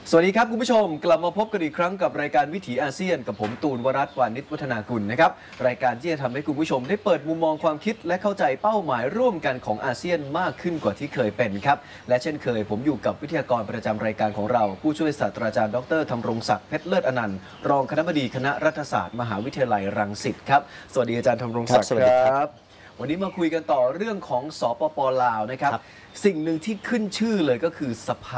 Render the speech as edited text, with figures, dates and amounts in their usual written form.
สวัสดีครับคุณผู้ชมกลับมาพบกันอีกครั้งกับรายการวิถีอาเซียนกับผมตูนวรัตน์วานิชวัฒนากุลนะครับรายการที่จะทำให้คุณผู้ชมได้เปิดมุมมองความคิดและเข้าใจเป้าหมายร่วมกันของอาเซียนมากขึ้นกว่าที่เคยเป็นครับและเช่นเคยผมอยู่กับวิทยากรประจำรายการของเราผู้ช่วยศาสตราจารย์ดร.ธำรงศักดิ์เพชรเลิศอนันต์รองคณบดีคณะรัฐศาสตร์มหาวิทยาลัยรังสิตครับสวัสดีอาจารย์ธำรงศักดิ์ครับวันนี้มาคุยกันต่อเรื่องของสปป.ลาวนะครับสิ่งหนึ่งที่ขึ้นชื่อเลยก็คือสภ